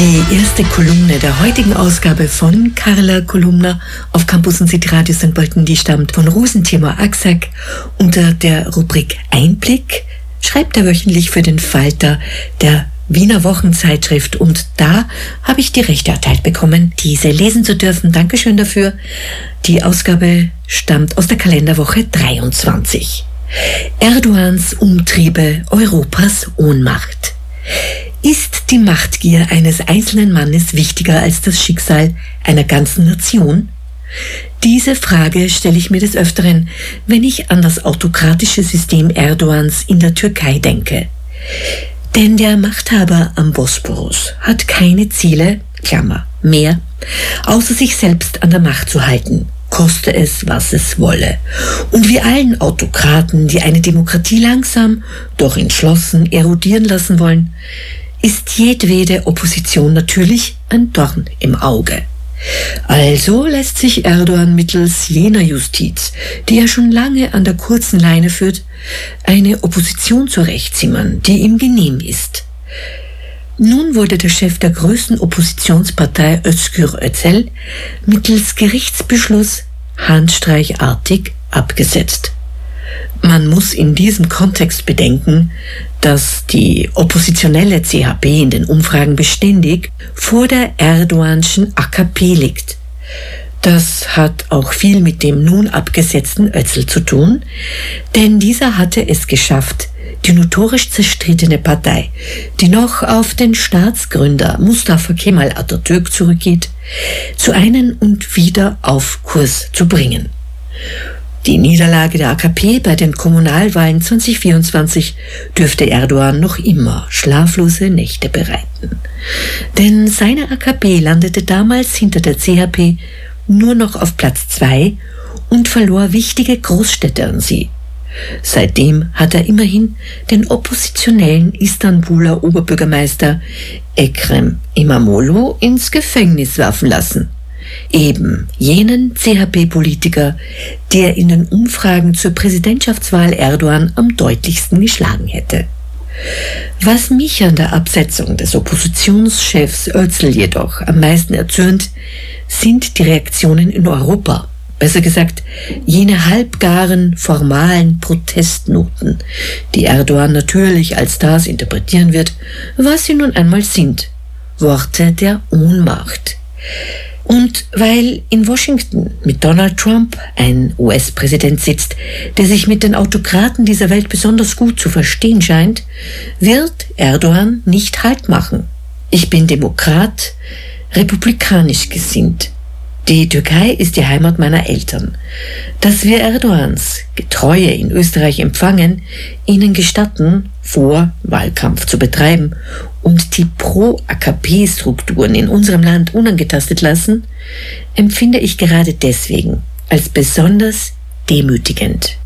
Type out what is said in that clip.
Die erste Kolumne der heutigen Ausgabe von Carla Kolumna auf Campus und City Radio St. Pölten, die stammt von Rosentimur Aksak. Unter der Rubrik Einblick schreibt er wöchentlich für den Falter der Wiener Wochenzeitschrift und da habe ich die Rechte erteilt bekommen, diese lesen zu dürfen. Dankeschön dafür. Die Ausgabe stammt aus der Kalenderwoche 23. Erdogans Umtriebe, Europas Ohnmacht. Ist die Machtgier eines einzelnen Mannes wichtiger als das Schicksal einer ganzen Nation? Diese Frage stelle ich mir des Öfteren, wenn ich an das autokratische System Erdogans in der Türkei denke. Denn der Machthaber am Bosporus hat keine Ziele, Klammer, mehr, außer sich selbst an der Macht zu halten, koste es, was es wolle. Und wie allen Autokraten, die eine Demokratie langsam, doch entschlossen erodieren lassen wollen, ist jedwede Opposition natürlich ein Dorn im Auge. Also lässt sich Erdogan mittels jener Justiz, die er schon lange an der kurzen Leine führt, eine Opposition zurechtzimmern, die ihm genehm ist. Nun wurde der Chef der größten Oppositionspartei Özgür Özel mittels Gerichtsbeschluss handstreichartig abgesetzt. Man muss in diesem Kontext bedenken, dass die oppositionelle CHP in den Umfragen beständig vor der Erdoganschen AKP liegt. Das hat auch viel mit dem nun abgesetzten Özel zu tun, denn dieser hatte es geschafft, die notorisch zerstrittene Partei, die noch auf den Staatsgründer Mustafa Kemal Atatürk zurückgeht, zu einen und wieder auf Kurs zu bringen. Die Niederlage der AKP bei den Kommunalwahlen 2024 dürfte Erdogan noch immer schlaflose Nächte bereiten. Denn seine AKP landete damals hinter der CHP nur noch auf Platz 2 und verlor wichtige Großstädte an sie. Seitdem hat er immerhin den oppositionellen Istanbuler Oberbürgermeister Ekrem İmamoğlu ins Gefängnis werfen lassen. Eben jenen CHP-Politiker, der in den Umfragen zur Präsidentschaftswahl Erdogan am deutlichsten geschlagen hätte. Was mich an der Absetzung des Oppositionschefs Özel jedoch am meisten erzürnt, sind die Reaktionen in Europa. Besser gesagt, jene halbgaren, formalen Protestnoten, die Erdogan natürlich als das interpretieren wird, was sie nun einmal sind. Worte der Ohnmacht. Und weil in Washington mit Donald Trump ein US-Präsident sitzt, der sich mit den Autokraten dieser Welt besonders gut zu verstehen scheint, wird Erdogan nicht Halt machen. Ich bin Demokrat, republikanisch gesinnt. Die Türkei ist die Heimat meiner Eltern. Dass wir Erdogans Getreue in Österreich empfangen, ihnen gestatten, Vorwahlkampf zu betreiben und die Pro-AKP-Strukturen in unserem Land unangetastet lassen, empfinde ich gerade deswegen als besonders demütigend.